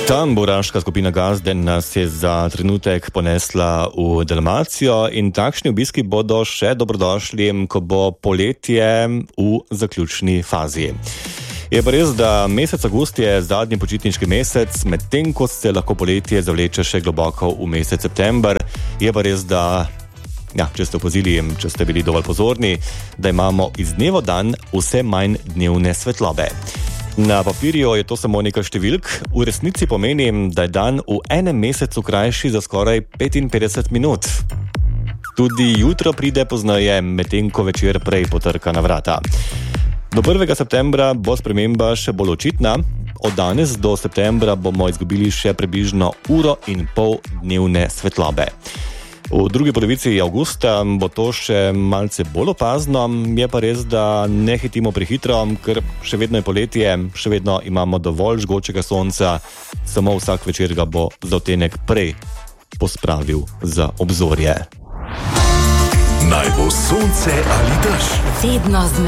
Tamburaška skupina Gazden nas je za trenutek ponesla v Dalmacijo in takšni obiski bodo še dobrodošli, ko bo poletje v zaključni fazi. Je pa res, da mesec avgust je zadnji počitniški mesec, medtem ko se lahko poletje zavleče še globoko v mesec september. Je pa res, da, če ste opazili, če ste bili dovolj pozorni, da imamo iz dneva v dan vse manj dnevne svetlobe. Na papirju je to samo nekaj številk, v resnici pomeni, da je dan v enem mesecu krajši za skoraj 55 minut. Tudi jutro pride pozneje, medtem ko večer prej potrka na vrata. Do 1. septembra bo sprememba še bolj očitna, od danes do septembra bomo izgubili še približno 1,5 ure dnevne svetlobe. V drugi polovici avgusta bo to še malce bolj opazno, je pa res, da ne hitimo prehitro, ker še vedno je poletje, še vedno imamo dovolj žgočega sonca, samo vsak večer ga bo za odtenek prej pospravil za obzorje. Naj bo sonce ali dež. Vedno z